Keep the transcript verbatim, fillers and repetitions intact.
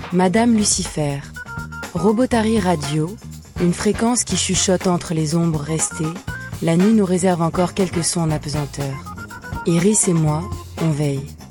Madame Lucifer. Robotari Radio, une fréquence qui chuchote entre les ombres restées, la nuit nous réserve encore quelques sons en apesanteur. Iris et moi, on veille.